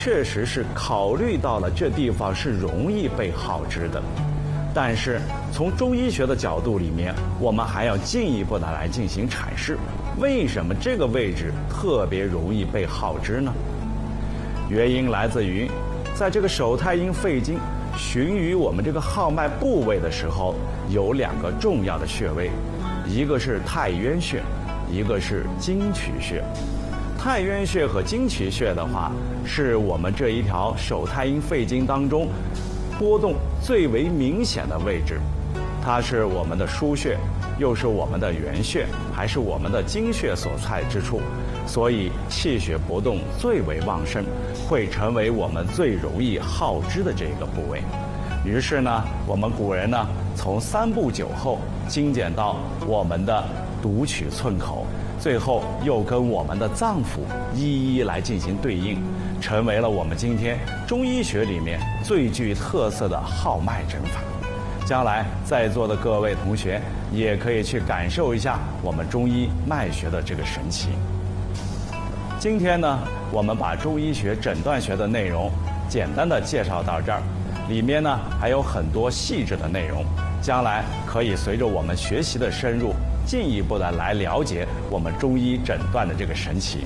确实是考虑到了这地方是容易被耗脂的。但是从中医学的角度里面，我们还要进一步的来进行阐释，为什么这个位置特别容易被耗脂呢？原因来自于，在这个手太阴肺经循于我们这个号脉部位的时候，有2个重要的穴位，一个是太渊穴，一个是经渠穴。太渊穴和经渠穴的话，是我们这一条手太阴肺经当中波动最为明显的位置，它是我们的腧穴，又是我们的原穴，还是我们的经穴所在之处，所以气血波动最为旺盛，会成为我们最容易耗脂的这个部位。于是呢，我们古人呢，从3步9候精简到我们的独取寸口，最后又跟我们的脏腑一一来进行对应，成为了我们今天中医学里面最具特色的号脉诊法。将来在座的各位同学也可以去感受一下我们中医脉学的这个神奇。今天呢，我们把中医学诊断学的内容简单的介绍到这儿，里面呢还有很多细致的内容，将来可以随着我们学习的深入，进一步的来了解我们中医诊断的这个神奇。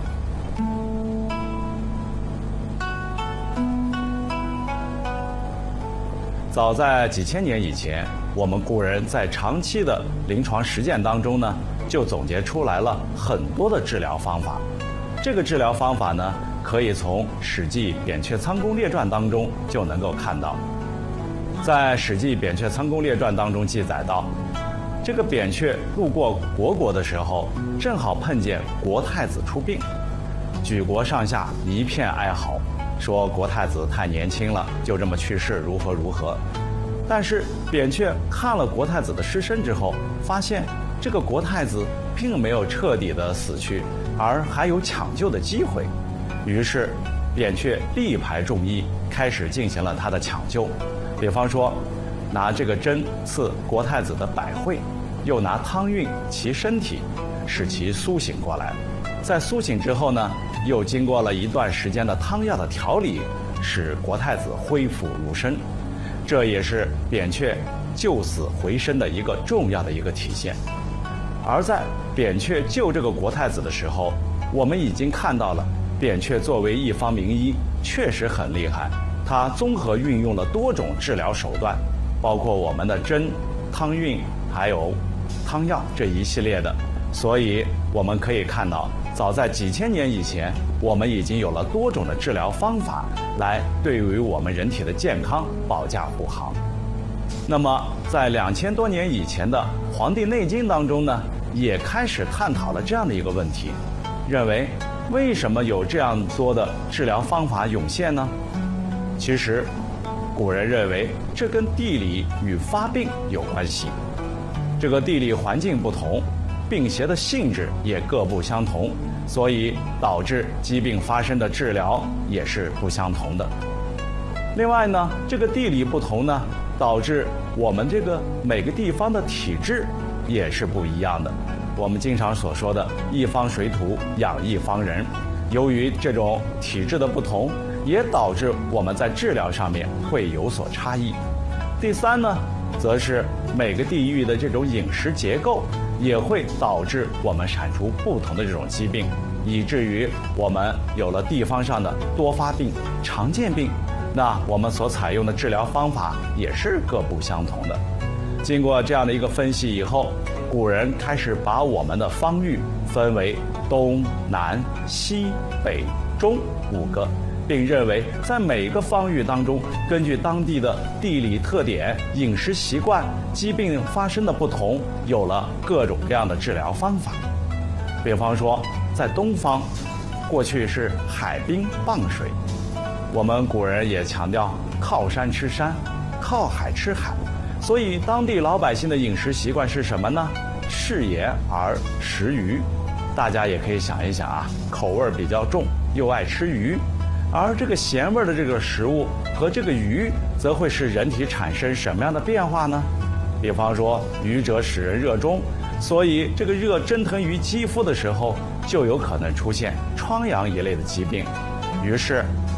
早在几千年以前，我们古人在长期的临床实践当中呢，就总结出来了很多的治疗方法。这个治疗方法呢，可以从《史记·扁鹊仓宫列传》当中就能够看到。在《史记·扁鹊仓宫列传》当中记载到，这个扁鹊路过虢国的时候，正好碰见国太子出殡，举国上下一片哀嚎，说国太子太年轻了，就这么去世，如何如何。但是扁鹊看了国太子的尸身之后，发现这个国太子并没有彻底的死去，而还有抢救的机会。于是扁鹊力排众议，开始进行了他的抢救。比方说，拿这个针刺国太子的百会，又拿汤运其身体，使其苏醒过来。在苏醒之后呢，又经过了一段时间的汤药的调理，使国太子恢复如生。这也是扁鹊救死回生的一个重要的一个体现。而在扁鹊救这个国太子的时候，我们已经看到了扁鹊作为一方名医确实很厉害，他综合运用了多种治疗手段，包括我们的针、汤运还有汤药这一系列的。所以我们可以看到，早在几千年以前，我们已经有了多种的治疗方法来对于我们人体的健康保驾护航。那么在2000多年以前的《黄帝内经》当中呢，也开始探讨了这样的一个问题，认为为什么有这样多的治疗方法涌现呢？其实古人认为这跟地理与发病有关系，这个地理环境不同，病邪的性质也各不相同，所以导致疾病发生的治疗也是不相同的。另外呢，这个地理不同呢，导致我们这个每个地方的体质也是不一样的。我们经常所说的一方水土养一方人，由于这种体质的不同，也导致我们在治疗上面会有所差异。第三呢，则是每个地域的这种饮食结构也会导致我们产出不同的这种疾病，以至于我们有了地方上的多发病、常见病，那我们所采用的治疗方法也是各不相同的。经过这样的一个分析以后，古人开始把我们的方域分为东南西北中5个，并认为在每一个方域当中，根据当地的地理特点、饮食习惯、疾病发生的不同，有了各种各样的治疗方法。比方说在东方，过去是海滨傍水，我们古人也强调靠山吃山，靠海吃海，所以当地老百姓的饮食习惯是什么呢？适盐而食鱼。大家也可以想一想啊，口味比较重，又爱吃鱼，而这个咸味的这个食物和这个鱼，则会使人体产生什么样的变化呢？比方说，鱼者使人热中，所以这个热蒸腾于肌肤的时候，就有可能出现疮疡一类的疾病。于是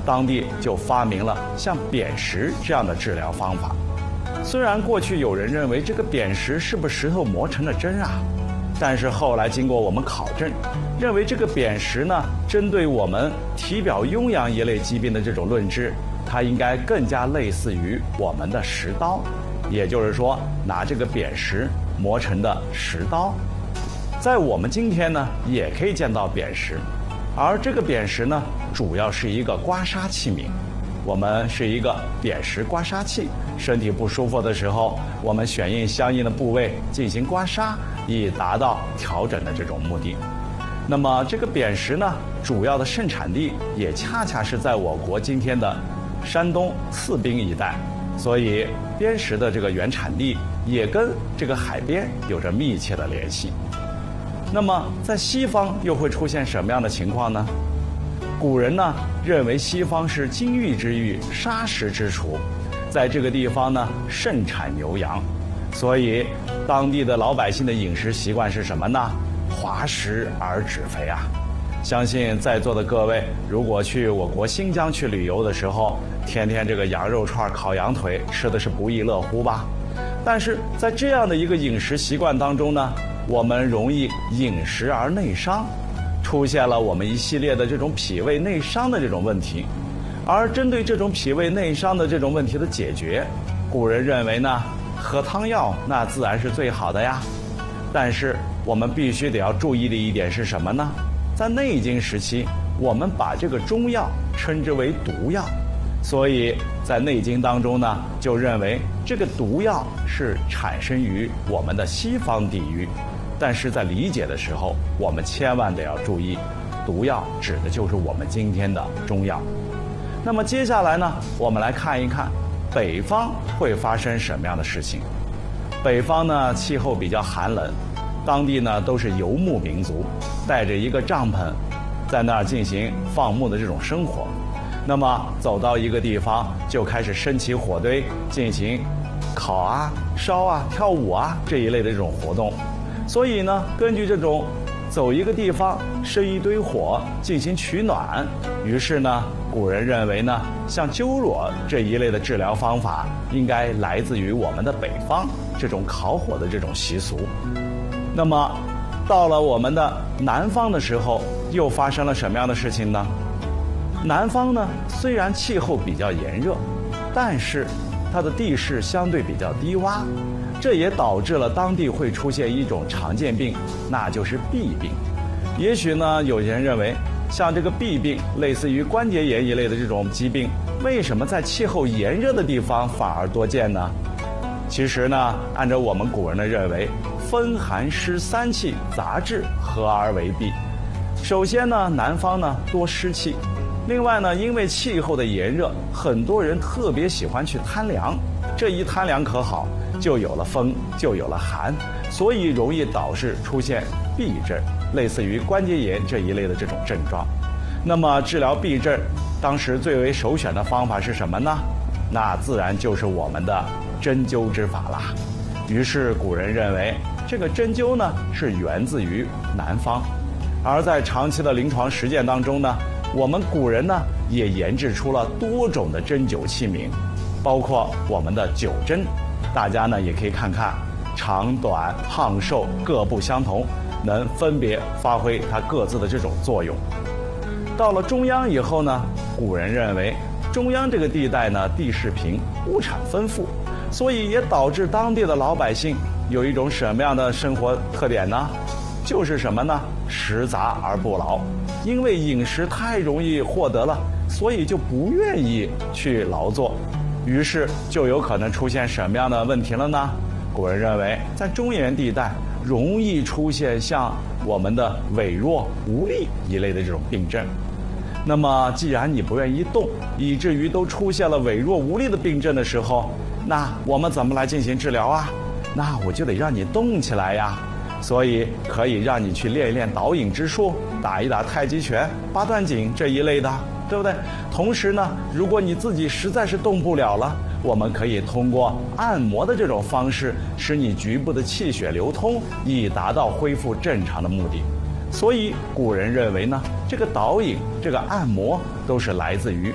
当地就发明了像扁食这样的治疗方法。虽然过去有人认为这个扁食是不是石头磨成的针啊，但是后来经过我们考证，认为这个扁食呢，针对我们体表痈疡一类疾病的这种论治，它应该更加类似于我们的石刀，也就是说拿这个扁食磨成的石刀。在我们今天呢，也可以见到扁食，而这个扁食呢，主要是一个刮痧器皿。我们是一个扁食刮痧器，身体不舒服的时候，我们选用相应的部位进行刮痧，以达到调整的这种目的。那么这个扁食呢，主要的盛产地也恰恰是在我国今天的山东淄滨一带，所以砭石的这个原产地也跟这个海边有着密切的联系。那么在西方又会出现什么样的情况呢？古人呢认为西方是金玉之域，砂石之处，在这个地方呢盛产牛羊，所以当地的老百姓的饮食习惯是什么呢？滑食而止肥啊！相信在座的各位，如果去我国新疆去旅游的时候，天天这个羊肉串、烤羊腿吃的是不亦乐乎吧？但是在这样的一个饮食习惯当中呢，我们容易饮食而内伤，出现了我们一系列的这种脾胃内伤的这种问题。而针对这种脾胃内伤的这种问题的解决，古人认为呢，喝汤药那自然是最好的呀。但是我们必须得要注意的一点是什么呢？在内经时期，我们把这个中药称之为毒药，所以在内经当中呢，就认为这个毒药是产生于我们的西方地域。但是在理解的时候，我们千万得要注意，毒药指的就是我们今天的中药。那么接下来呢，我们来看一看北方会发生什么样的事情。北方呢，气候比较寒冷，当地呢都是游牧民族，带着一个帐篷，在那儿进行放牧的这种生活。那么走到一个地方，就开始升起火堆，进行烤啊、烧啊、跳舞啊这一类的这种活动。所以呢，根据这种走一个地方生一堆火进行取暖，于是呢，古人认为呢，像灸痧这一类的治疗方法应该来自于我们的北方这种烤火的这种习俗。那么到了我们的南方的时候，又发生了什么样的事情呢？南方呢，虽然气候比较炎热，但是它的地势相对比较低洼，这也导致了当地会出现一种常见病，那就是痹病。也许呢，有人认为像这个痹病类似于关节炎一类的这种疾病，为什么在气候炎热的地方反而多见呢？其实呢，按照我们古人的认为，风寒湿三气杂治合而为痹。首先呢，南方呢多湿气，另外呢，因为气候的炎热，很多人特别喜欢去贪凉，这一贪凉可好，就有了风，就有了寒，所以容易导致出现痹症，类似于关节炎这一类的这种症状。那么治疗痹症，当时最为首选的方法是什么呢？那自然就是我们的针灸之法啦。于是古人认为，这个针灸呢是源自于南方，而在长期的临床实践当中呢，我们古人呢也研制出了多种的针灸器皿，包括我们的灸针，大家呢也可以看看，长短胖瘦各不相同，能分别发挥它各自的这种作用。到了中央以后呢，古人认为中央这个地带呢地势平，物产丰富，所以也导致当地的老百姓有一种什么样的生活特点呢？就是什么呢？食杂而不劳。因为饮食太容易获得了，所以就不愿意去劳作，于是就有可能出现什么样的问题了呢？古人认为，在中原地带容易出现像我们的痿弱、无力一类的这种病症。那么既然你不愿意动，以至于都出现了痿弱无力的病症的时候，那我们怎么来进行治疗啊？那我就得让你动起来呀。所以可以让你去练一练导引之术，打一打太极拳、八段锦这一类的，对不对？同时呢，如果你自己实在是动不了了，我们可以通过按摩的这种方式，使你局部的气血流通，以达到恢复正常的目的。所以古人认为呢，这个导引、这个按摩都是来自于